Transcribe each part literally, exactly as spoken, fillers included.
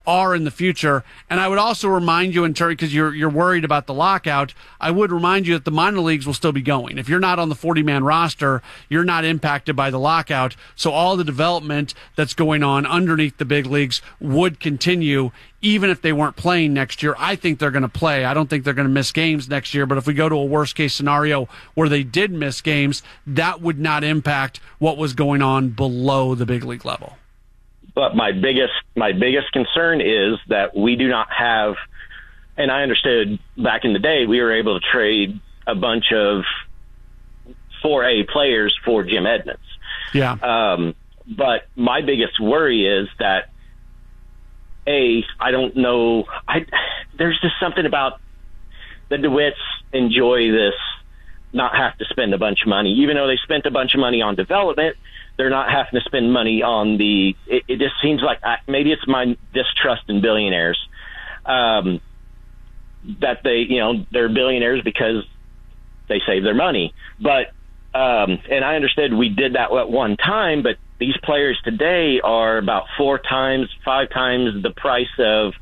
are in the future. And I would also remind you, in turn, because you're you're worried about the lockout, I would remind you that the minor leagues will still be going. If you're not on the forty-man roster, you're not impacted by the lockout. So all the development that's going on underneath the big leagues would continue, even if they weren't playing next year. I think they're going to play. I don't think they're going to miss games next year. But if we go to a worst-case scenario where they did miss games, that would not impact what was going on below the big league level. But my biggest my biggest concern is that we do not have, and I understood back in the day we were able to trade a bunch of four A players for Jim Edmonds. Yeah. Um, but my biggest worry is that, A, I don't know, I there's just something about the DeWitts enjoy this, not have to spend a bunch of money. Even though they spent a bunch of money on development, they're not having to spend money on the, it, it just seems like I, maybe it's my distrust in billionaires, um, that they, you know, they're billionaires because they save their money. But, um, and I understood we did that at one time, but these players today are about four times, five times the price of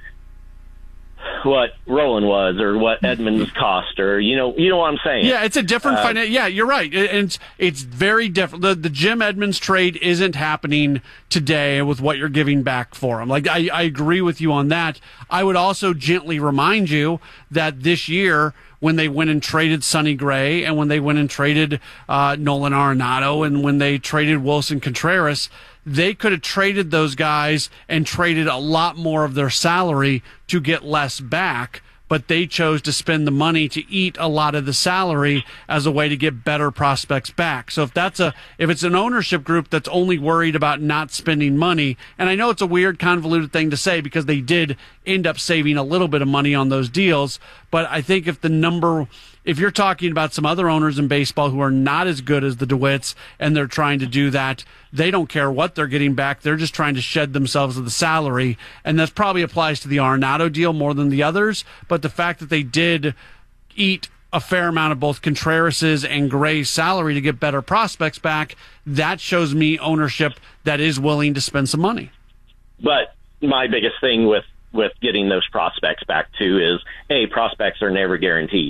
what Roland was or what Edmonds cost, or, you know, you know what I'm saying? Yeah, it's a different uh, finance. Yeah, you're right. It, it's, it's very different. The, the Jim Edmonds trade isn't happening today with what you're giving back for him. Like, I, I agree with you on that. I would also gently remind you that this year, when they went and traded Sonny Gray and when they went and traded uh, Nolan Arenado and when they traded Wilson Contreras, they could have traded those guys and traded a lot more of their salary to get less back, but they chose to spend the money to eat a lot of the salary as a way to get better prospects back. So if that's a if it's an ownership group that's only worried about not spending money, and I know it's a weird, convoluted thing to say because they did end up saving a little bit of money on those deals, but I think if the number if you're talking about some other owners in baseball who are not as good as the DeWitts and they're trying to do that, they don't care what they're getting back. They're just trying to shed themselves of the salary. And that probably applies to the Arenado deal more than the others. But the fact that they did eat a fair amount of both Contreras's and Gray's salary to get better prospects back, that shows me ownership that is willing to spend some money. But my biggest thing with, with getting those prospects back too is, A, prospects are never guaranteed.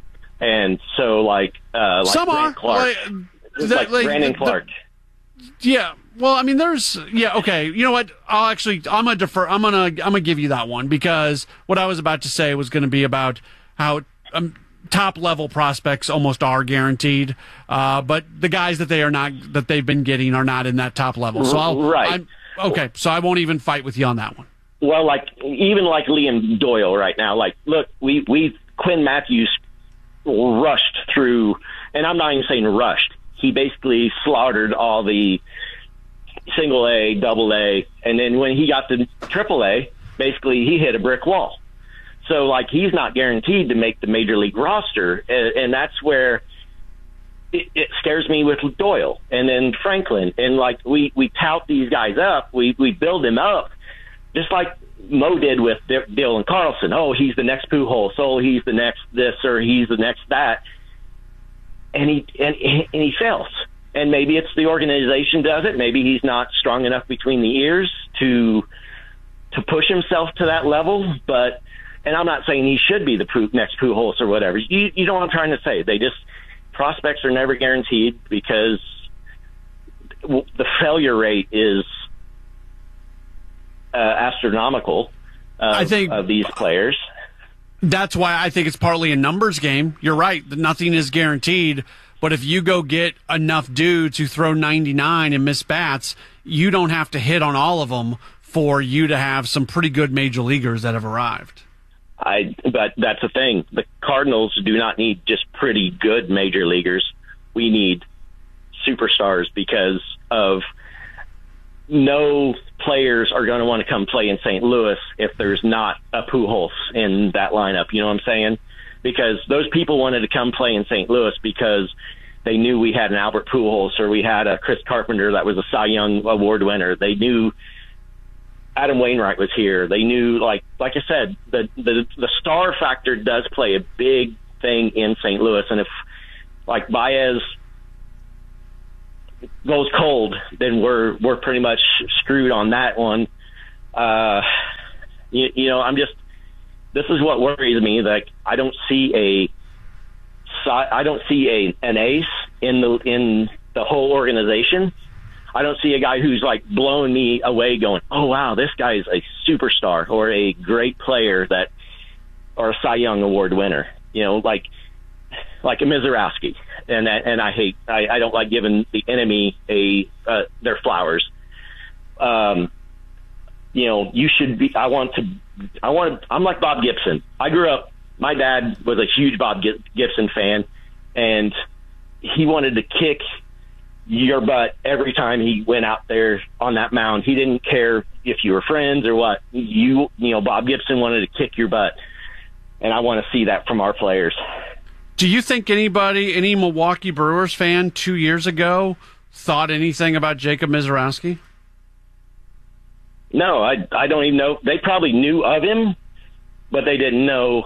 And so, like, uh, like Some Brandon are. Clark, Like, like, that, like Brandon the, Clark. The, yeah. Well, I mean, there's, yeah, okay. You know what? I'll actually, I'm gonna defer. I'm gonna, I'm gonna give you that one because what I was about to say was going to be about how um, top level prospects almost are guaranteed, uh, but the guys that they are not, that they've been getting, are not in that top level. So I'll, right. I'm, okay. So I won't even fight with you on that one. Well, like even like Liam Doyle right now. Like, look, we we Quinn Matthews rushed through, and I'm not even saying rushed. He basically slaughtered all the single A, double A, and then when he got to triple A, basically he hit a brick wall. So, like, he's not guaranteed to make the major league roster, and, and that's where it, it scares me with Doyle and then Franklin. And, like, we, we tout these guys up. We, we build them up, just like Mo did with Dylan Carlson. Oh, he's the next Pujols. Oh, he's the next this or he's the next that. And he and, and he fails. And maybe it's the organization does it. Maybe he's not strong enough between the ears to to push himself to that level. But and I'm not saying he should be the next Pujols or whatever. You, you know what I'm trying to say. They just prospects are never guaranteed because the failure rate is uh, astronomical. Of, I think of these players. That's why I think it's partly a numbers game. You're right. Nothing is guaranteed. But if you go get enough dudes who throw ninety-nine and miss bats, you don't have to hit on all of them for you to have some pretty good major leaguers that have arrived. I, but that's the thing. The Cardinals do not need just pretty good major leaguers. We need superstars because of no players are going to want to come play in Saint Louis if there's not a Pujols in that lineup. You know what I'm saying? Because those people wanted to come play in Saint Louis because they knew we had an Albert Pujols or we had a Chris Carpenter that was a Cy Young Award winner. They knew Adam Wainwright was here. They knew, like like I said, the the, the star factor does play a big thing in Saint Louis. And if, like, Baez goes cold, then we're we're pretty much screwed on that one. Uh, You, you know, I'm just, this is what worries me. Like, I don't see a, I don't see a, an ace in the, in the whole organization. I don't see a guy who's like blowing me away going, oh wow, this guy is a superstar or a great player that, or a Cy Young Award winner, you know, like, like a Mizorowski. And, and I hate, I, I don't like giving the enemy a, uh, their flowers. Um, you know, you should be, I want to, I want to, I'm like Bob Gibson. I grew up, my dad was a huge Bob Gibson fan, and he wanted to kick your butt every time he went out there on that mound. He didn't care if you were friends or what. You, you know, Bob Gibson wanted to kick your butt, and I want to see that from our players. Do you think anybody, any Milwaukee Brewers fan two years ago thought anything about Jacob Mizorowski? No, I, I don't even know. They probably knew of him, but they didn't know.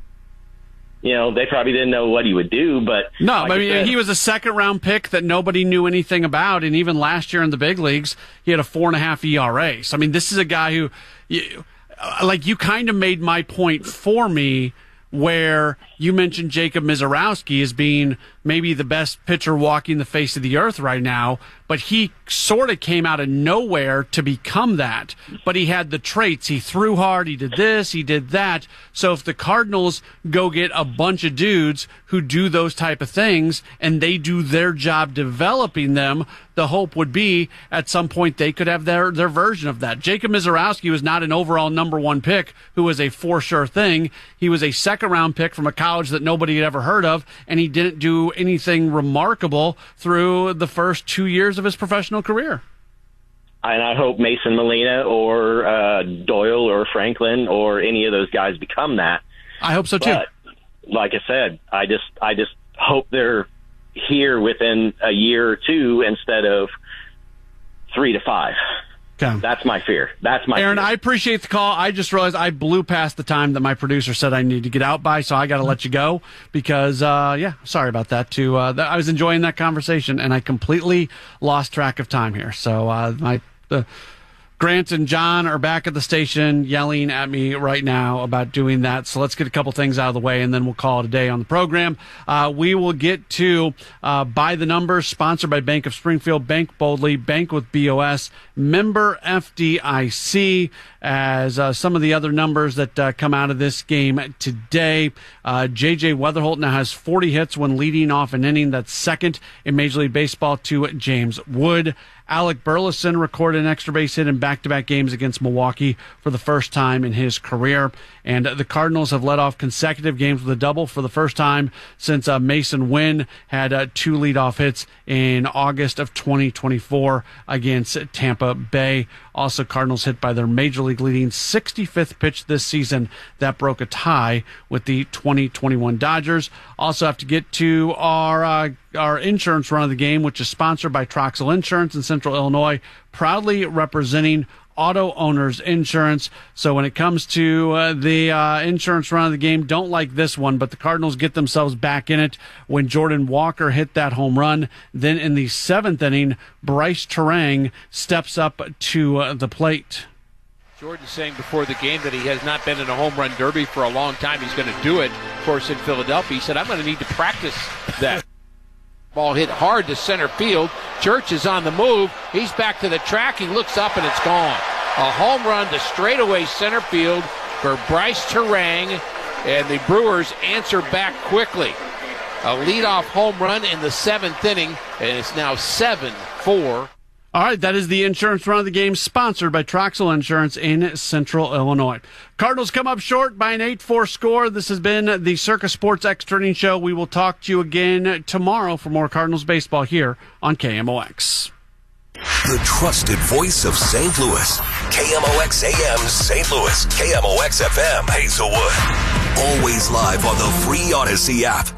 You know, they probably didn't know what he would do, but... No, like I mean, said, he was a second-round pick that nobody knew anything about, and even last year in the big leagues, he had a four and a half E R A. So, I mean, this is a guy who, you, like, you kind of made my point for me, where you mentioned Jacob Mizorowski as being maybe the best pitcher walking the face of the earth right now, but he sort of came out of nowhere to become that. But he had the traits. He threw hard. He did this. He did that. So if the Cardinals go get a bunch of dudes who do those type of things and they do their job developing them, the hope would be at some point they could have their, their version of that. Jacob Mizorowski was not an overall number one pick who was a for sure thing. He was a second round pick from a college that nobody had ever heard of, and he didn't do anything remarkable through the first two years of his professional career. And I hope Mason Molina or uh, Doyle or Franklin or any of those guys become that. I hope so too. But like I said, I just I just hope they're here within a year or two instead of three to five. Okay. That's my fear. That's my Aaron, fear. I appreciate the call. I just realized I blew past the time that my producer said I need to get out by, so I got to let you go because, uh, yeah, sorry about that too. Uh, th- I was enjoying that conversation and I completely lost track of time here. So, uh, my, uh, Grant and John are back at the station yelling at me right now about doing that. So let's get a couple things out of the way, and then we'll call it a day on the program. Uh, we will get to uh, By the Numbers, sponsored by Bank of Springfield. Bank boldly, bank with B O S, member F D I C, as uh, some of the other numbers that uh, come out of this game today. Uh, J J Weatherholt now has forty hits when leading off an inning. That's second in Major League Baseball to James Wood. Alec Burleson recorded an extra base hit in back-to-back games against Milwaukee for the first time in his career. And the Cardinals have led off consecutive games with a double for the first time since uh, Mason Wynn had uh, two leadoff hits in August of twenty twenty-four against Tampa Bay. Also, Cardinals hit by their Major League leading sixty-fifth pitch this season. That broke a tie with the twenty twenty-one Dodgers. Also have to get to our uh, our insurance run of the game, which is sponsored by Troxel Insurance in Central Illinois, proudly representing auto owners insurance. So when it comes to uh, the uh, insurance run of the game, don't like this one, but the Cardinals get themselves back in it when Jordan Walker hit that home run. Then in the seventh inning, Bryce Terang steps up to uh, the plate. Jordan saying before the game that he has not been in a home run derby for a long time. He's going to do it, of course, in Philadelphia. He said, I'm going to need to practice that. Ball hit hard to center field. Church is on the move. He's back to the track. He looks up and it's gone. A home run to straightaway center field for Bryce Terang, and the Brewers answer back quickly. A leadoff home run in the seventh inning, and it's now seven four. All right, that is the insurance run of the game, sponsored by Troxel Insurance in Central Illinois. Cardinals come up short by an eight four score. This has been the Circus Sports X-Turning Show. We will talk to you again tomorrow for more Cardinals baseball here on K M O X. The trusted voice of Saint Louis. K M O X A M Saint Louis. K M O X F M Hazelwood. Always live on the free Odyssey app.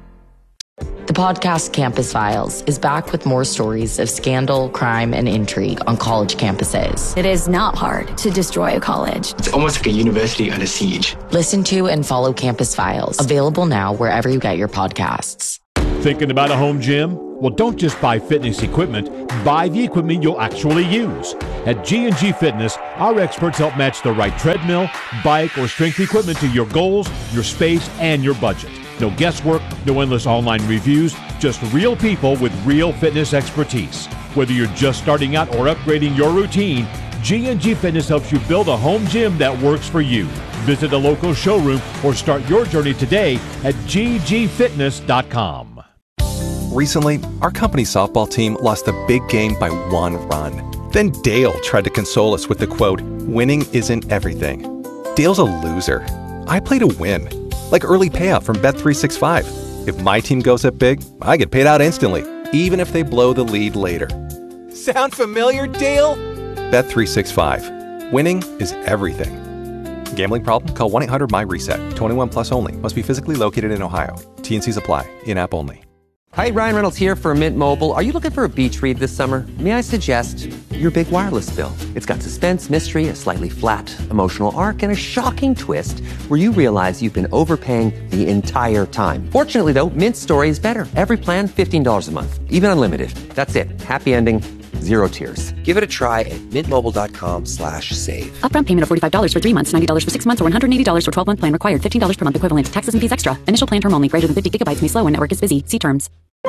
The podcast Campus Files is back with more stories of scandal, crime, and intrigue on college campuses. It is not hard to destroy a college. It's almost like a university under siege. Listen to and follow Campus Files, available now wherever you get your podcasts. Thinking about a home gym? Well, don't just buy fitness equipment. Buy the equipment you'll actually use. At G and G Fitness, our experts help match the right treadmill, bike, or strength equipment to your goals, your space, and your budget. No guesswork, no endless online reviews, just real people with real fitness expertise. Whether you're just starting out or upgrading your routine, G and G Fitness helps you build a home gym that works for you. Visit a local showroom or start your journey today at g g fitness dot com. Recently, our company softball team lost a big game by one run. Then Dale tried to console us with the quote, "Winning isn't everything." Dale's a loser. I play to win. Like early payout from Bet three sixty-five. If my team goes up big, I get paid out instantly, even if they blow the lead later. Sound familiar, Dale? Bet three sixty-five. Winning is everything. Gambling problem? Call one eight hundred M Y RESET. twenty-one plus only. Must be physically located in Ohio. T and Cs apply. In-app only. Hi, Ryan Reynolds here for Mint Mobile. Are you looking for a beach read this summer? May I suggest your big wireless bill? It's got suspense, mystery, a slightly flat emotional arc, and a shocking twist where you realize you've been overpaying the entire time. Fortunately, though, Mint's story is better. Every plan, fifteen dollars a month. Even unlimited. That's it. Happy ending. Zero tears. Give it a try at mintmobile.com slash save. Upfront payment of forty-five dollars for three months, ninety dollars for six months, or one hundred eighty dollars for twelve-month plan required. fifteen dollars per month equivalent. Taxes and fees extra. Initial plan term only. Greater than fifty gigabytes may slow when network is busy. See terms.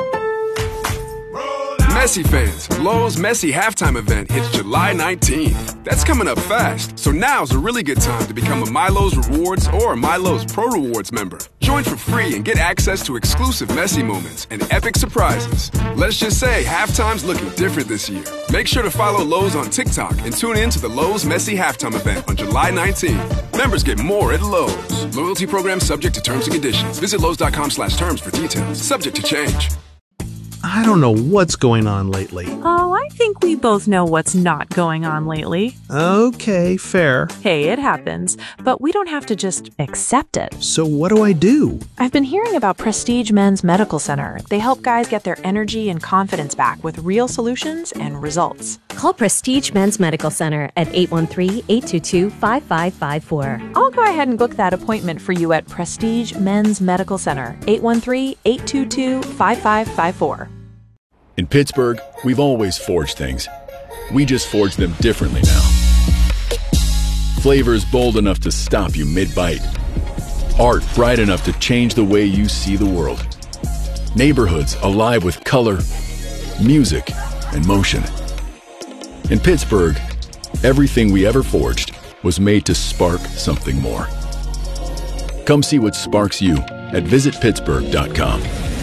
Messi fans, Lowe's Messi halftime event hits July nineteenth. That's coming up fast, so now's a really good time to become a Milo's Rewards or a Milo's Pro Rewards member. Join for free and get access to exclusive Messi moments and epic surprises. Let's just say halftime's looking different this year. Make sure to follow Lowe's on TikTok and tune in to the Lowe's Messi halftime event on July nineteenth. Members get more at Lowe's. Loyalty program subject to terms and conditions. Visit Lowe's.com slash terms for details. Subject to change. I don't know what's going on lately. Oh, I think we both know what's not going on lately. Okay, fair. Hey, it happens, but we don't have to just accept it. So what do I do? I've been hearing about Prestige Men's Medical Center. They help guys get their energy and confidence back with real solutions and results. Call Prestige Men's Medical Center at eight one three, eight two two, five five five four. I'll go ahead and book that appointment for you at Prestige Men's Medical Center, eight one three, eight two two, five five five four. In Pittsburgh, we've always forged things. We just forge them differently now. Flavors bold enough to stop you mid-bite. Art bright enough to change the way you see the world. Neighborhoods alive with color, music, and motion. In Pittsburgh, everything we ever forged was made to spark something more. Come see what sparks you at visit pittsburgh dot com.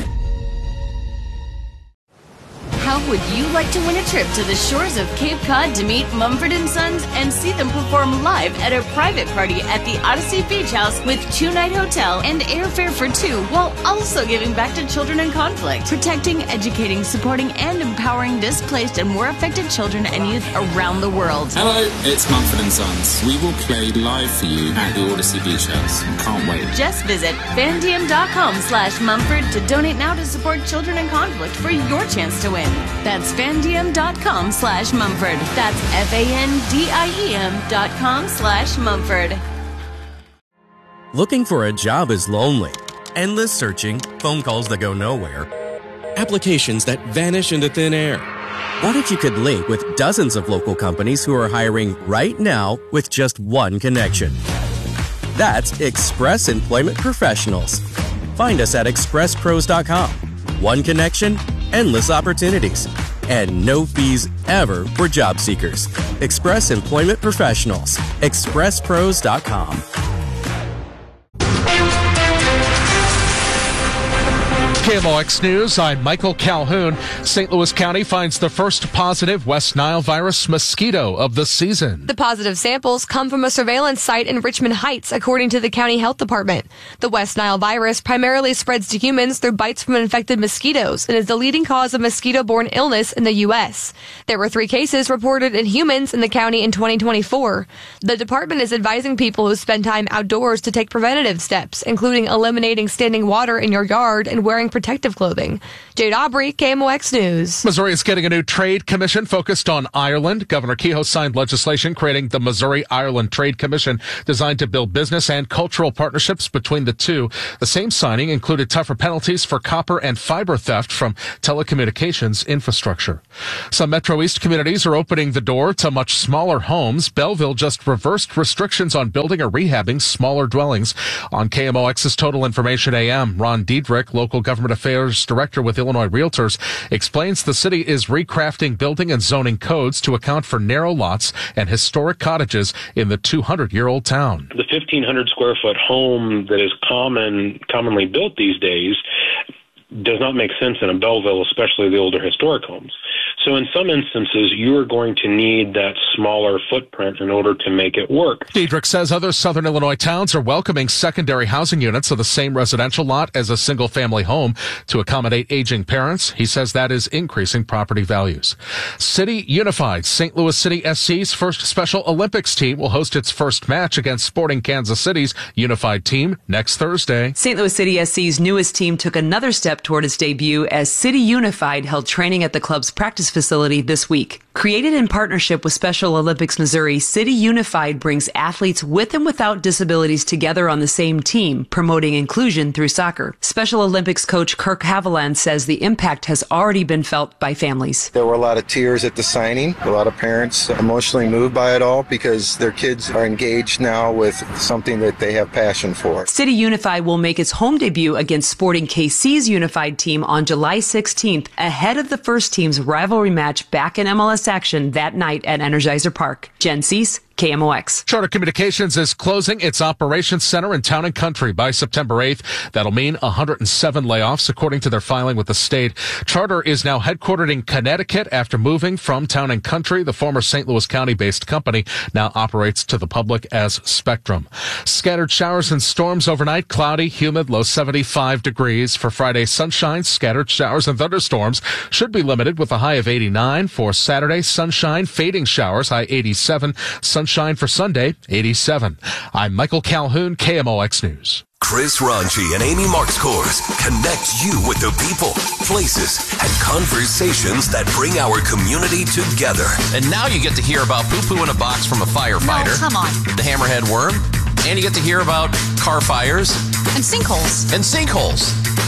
How would you like to win a trip to the shores of Cape Cod to meet Mumford and Sons and see them perform live at a private party at the Odyssey Beach House with two-night hotel and airfare for two, while also giving back to children in conflict, protecting, educating, supporting, and empowering displaced and war affected children and youth around the world? Hello, it's Mumford and Sons. We will play live for you at the Odyssey Beach House. Can't wait. Just visit fandiem.com slash Mumford to donate now to support children in conflict for your chance to win. That's fandiem.com slash Mumford. That's F-A-N-D-I-E-M dot com slash Mumford. Looking for a job is lonely. Endless searching, phone calls that go nowhere, applications that vanish into thin air. What if you could link with dozens of local companies who are hiring right now with just one connection? That's Express Employment Professionals. Find us at express pros dot com. One connection, endless opportunities, and no fees ever for job seekers. Express Employment Professionals. express pros dot com. K M O X News, I'm Michael Calhoun. Saint Louis County finds the first positive West Nile virus mosquito of the season. The positive samples come from a surveillance site in Richmond Heights, according to the county health department. The West Nile virus primarily spreads to humans through bites from infected mosquitoes and is the leading cause of mosquito-borne illness in the U S. There were three cases reported in humans in the county in twenty twenty-four. The department is advising people who spend time outdoors to take preventative steps, including eliminating standing water in your yard and wearing protective protective clothing. Jade Aubrey, K M O X News. Missouri is getting a new trade commission focused on Ireland. Governor Kehoe signed legislation creating the Missouri-Ireland Trade Commission designed to build business and cultural partnerships between the two. The same signing included tougher penalties for copper and fiber theft from telecommunications infrastructure. Some Metro East communities are opening the door to much smaller homes. Belleville just reversed restrictions on building or rehabbing smaller dwellings. On K M O X's Total Information A M, Ron Diedrich, local government affairs director with Illinois Realtors, explains the city is recrafting building and zoning codes to account for narrow lots and historic cottages in the two hundred year old town. The fifteen hundred square foot home that is common, commonly built these days does not make sense in a Belleville, especially the older historic homes. So in some instances, you are going to need that smaller footprint in order to make it work. Diedrich says other southern Illinois towns are welcoming secondary housing units of the same residential lot as a single-family home to accommodate aging parents. He says that is increasing property values. City Unified, Saint Louis City S C's first Special Olympics team will host its first match against Sporting Kansas City's Unified team next Thursday. Saint Louis City S C's newest team took another step toward its debut as City Unified held training at the club's practice facility this week. Created in partnership with Special Olympics Missouri, City Unified brings athletes with and without disabilities together on the same team, promoting inclusion through soccer. Special Olympics coach Kirk Haviland says the impact has already been felt by families. There were a lot of tears at the signing, a lot of parents emotionally moved by it all because their kids are engaged now with something that they have passion for. City Unified will make its home debut against Sporting K C's Unified team on July sixteenth, ahead of the first team's rivalry match back in M L S action that night at Energizer Park. Jen Cease, K M O X. Charter Communications is closing its operations center in Town and Country by September eighth. That'll mean one hundred seven layoffs, according to their filing with the state. Charter is now headquartered in Connecticut after moving from Town and Country. The former Saint Louis County-based company now operates to the public as Spectrum. Scattered showers and storms overnight, cloudy, humid, low seventy-five degrees. For Friday, sunshine, scattered showers and thunderstorms should be limited with a high of eighty-nine. For Saturday, sunshine, fading showers, high eighty-seven. Sunshine for Sunday, eighty-seven. I'm Michael Calhoun, K M O X News. Chris Ranchi and Amy Markscourse connect you with the people, places, and conversations that bring our community together. And now you get to hear about poo-poo in a box from a firefighter. No, come on. The hammerhead worm. And you get to hear about car fires. And sinkholes. And sinkholes.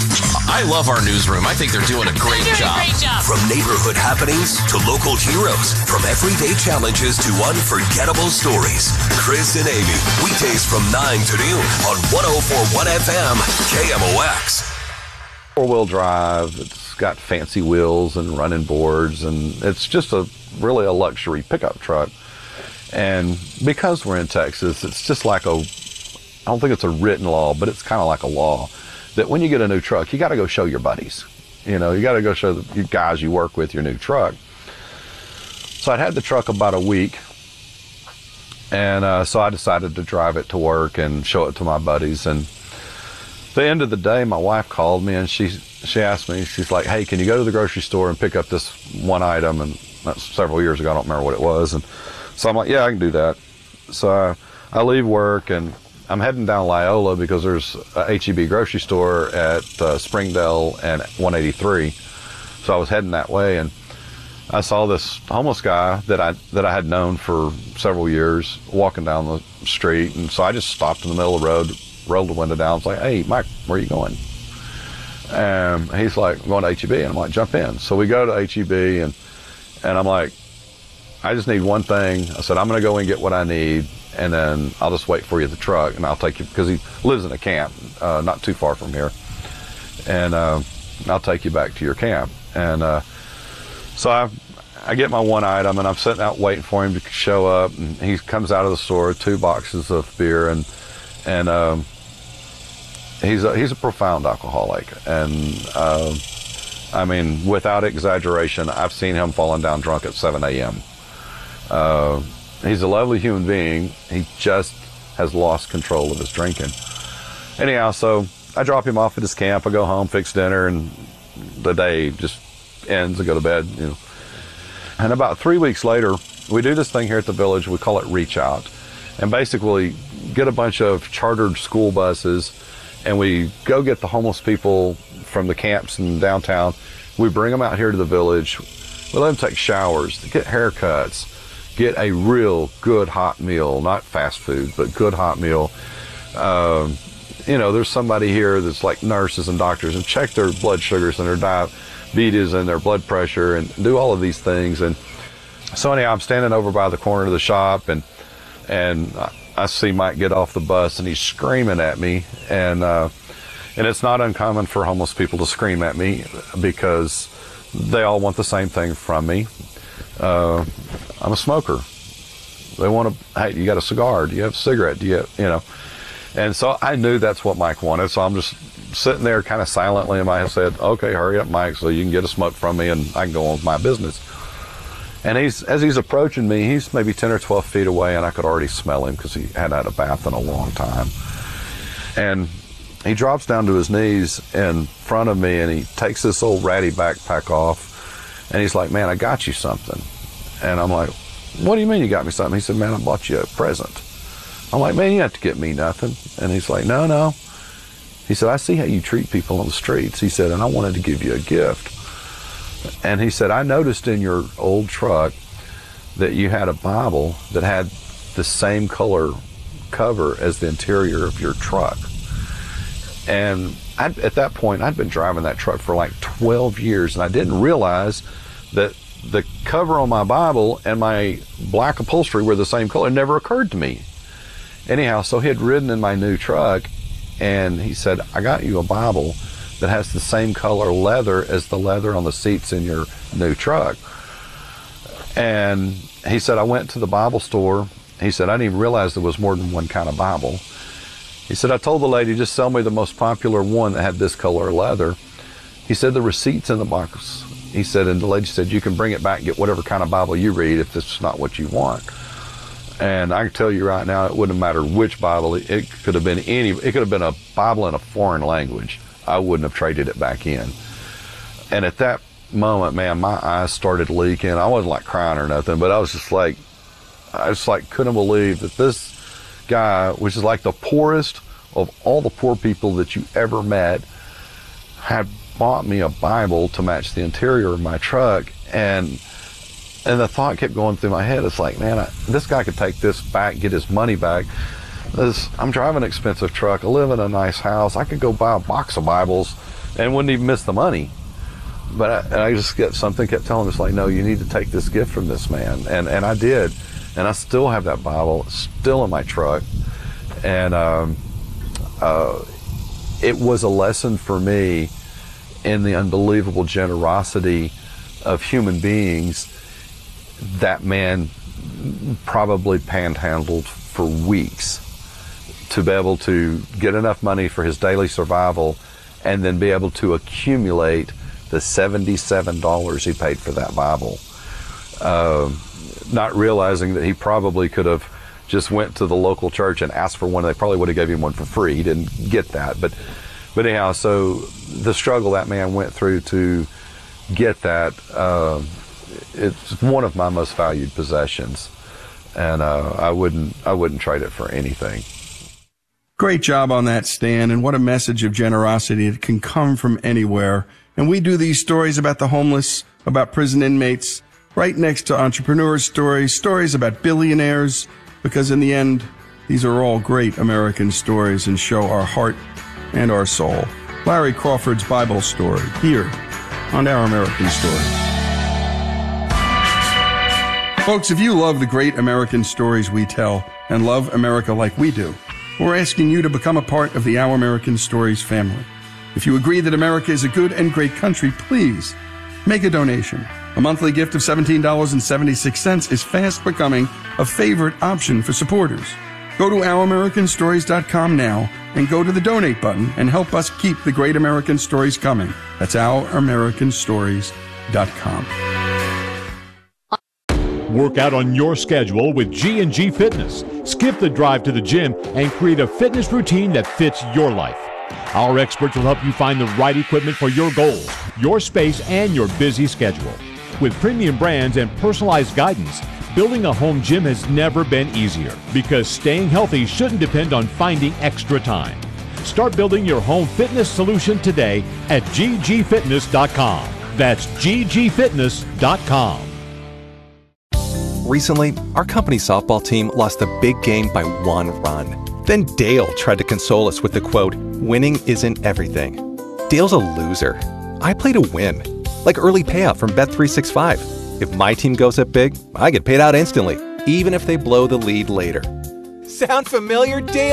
I love our newsroom. I think they're doing a great doing job. A great job. From neighborhood happenings to local heroes, from everyday challenges to unforgettable stories. Chris and Amy, weekdays from nine to noon on one oh four point one F M, K M O X. Four-wheel drive, it's got fancy wheels and running boards, and it's just a really a luxury pickup truck. And because we're in Texas, it's just like a, I don't think it's a written law, but it's kind of like a law that when you get a new truck, you got to go show your buddies. You know, you got to go show the you guys you work with your new truck. So I'd had the truck about a week, and uh, so I decided to drive it to work and show it to my buddies. And at the end of the day, my wife called me, and she she asked me, she's like, hey, can you go to the grocery store and pick up this one item? And that's several years ago, I don't remember what it was. And so I'm like, yeah, I can do that. So I, I leave work, and I'm heading down Loyola because there's a H E B grocery store at uh, Springdale and one eighty-three. So I was heading that way, and I saw this homeless guy that I that I had known for several years walking down the street. And so I just stopped in the middle of the road, rolled the window down. I was like, hey, Mike, where are you going? And he's like, I'm going to H E B. And I'm like, jump in. So we go to H E B, and and I'm like, I just need one thing. I said, I'm going to go and get what I need, and then I'll just wait for you at the truck, and I'll take you, because he lives in a camp uh, not too far from here, and uh, I'll take you back to your camp. And uh, so I, I get my one item, and I'm sitting out waiting for him to show up, and he comes out of the store, two boxes of beer, and and um, he's a, he's a profound alcoholic, and uh, I mean, without exaggeration, I've seen him falling down drunk at seven a.m. Uh, he's a lovely human being. He just has lost control of his drinking. Anyhow, so I drop him off at his camp. I go home, fix dinner, and the day just ends. I go to bed, you know. And about three weeks later, we do this thing here at the village. We call it Reach Out. And basically get a bunch of chartered school buses, and we go get the homeless people from the camps in downtown. We bring them out here to the village. We let them take showers, get haircuts, get a real good hot meal, not fast food, but good hot meal. Um, you know, there's somebody here that's like nurses and doctors and check their blood sugars and their diabetes and their blood pressure and do all of these things. And so anyhow, I'm standing over by the corner of the shop, and and I see Mike get off the bus, and he's screaming at me. And uh, and it's not uncommon for homeless people to scream at me because they all want the same thing from me. Uh, I'm a smoker. They want to, hey, you got a cigar? Do you have a cigarette? Do you have, you know? And so I knew that's what Mike wanted. So I'm just sitting there kind of silently, and I said, okay, hurry up, Mike, so you can get a smoke from me and I can go on with my business. And he's, as he's approaching me, he's maybe ten or twelve feet away, and I could already smell him because he hadn't had a bath in a long time. And he drops down to his knees in front of me, and he takes this old ratty backpack off, and he's like, man, I got you something. And I'm like, what do you mean you got me something? He said, man, I bought you a present. I'm like, man, you have to get me nothing. And he's like, no, no. He said, I see how you treat people on the streets. He said, and I wanted to give you a gift. And he said, I noticed in your old truck that you had a Bible that had the same color cover as the interior of your truck. And I'd, at that point, I'd been driving that truck for like twelve years, and I didn't realize that the cover on my Bible and my black upholstery were the same color. It never occurred to me. Anyhow, so he had ridden in my new truck, and he said, I got you a Bible that has the same color leather as the leather on the seats in your new truck. And he said, I went to the Bible store. He said, I didn't even realize there was more than one kind of Bible. He said, I told the lady, just sell me the most popular one that had this color leather. He said, the receipt's in the box. He said, and the lady said, you can bring it back and get whatever kind of Bible you read if this is not what you want. And I can tell you right now, it wouldn't matter which Bible. It, it could have been any, it could have been a Bible in a foreign language. I wouldn't have traded it back in. And at that moment, man, my eyes started leaking. I wasn't like crying or nothing, but I was just like, I just like couldn't believe that this guy, which is like the poorest of all the poor people that you ever met, had bought me a Bible to match the interior of my truck. And and the thought kept going through my head. It's like, man, I, this guy could take this back, get his money back. This, I'm driving an expensive truck. I live in a nice house. I could go buy a box of Bibles and wouldn't even miss the money. But I, and I just get something kept telling me, it's like, no, you need to take this gift from this man. And and I did. And I still have that Bible. It's still in my truck. And um, uh, it was a lesson for me in the unbelievable generosity of human beings. That man probably panhandled for weeks to be able to get enough money for his daily survival and then be able to accumulate the seventy-seven dollars he paid for that Bible. Uh, not realizing that he probably could have just went to the local church and asked for one. They probably would have gave him one for free. He didn't get that. But, but anyhow, so the struggle that man went through to get that, uh, it's one of my most valued possessions. And uh, I wouldn't I wouldn't trade it for anything. Great job on that, Stan, and what a message of generosity. It can come from anywhere. And we do these stories about the homeless, about prison inmates, right next to entrepreneur stories, stories about billionaires, because in the end, these are all great American stories and show our heart and our soul. Larry Crawford's Bible story, here on Our American Stories. Folks, if you love the great American stories we tell and love America like we do, we're asking you to become a part of the Our American Stories family. If you agree that America is a good and great country, please make a donation. A monthly gift of seventeen dollars and seventy-six cents is fast becoming a favorite option for supporters. Go to our american stories dot com now and go to the donate button and help us keep the great American stories coming. That's our american stories dot com. Work out on your schedule with G and G Fitness. Skip the drive to the gym and create a fitness routine that fits your life. Our experts will help you find the right equipment for your goals, your space, and your busy schedule. With premium brands and personalized guidance, building a home gym has never been easier because staying healthy shouldn't depend on finding extra time. Start building your home fitness solution today at g g fitness dot com. That's g g fitness dot com. Recently, our company softball team lost a big game by one run. Then Dale tried to console us with the quote, "Winning isn't everything." Dale's a loser. I play to win. Like early payout from Bet three sixty-five. If my team goes up big, I get paid out instantly, even if they blow the lead later. Sound familiar, Dale?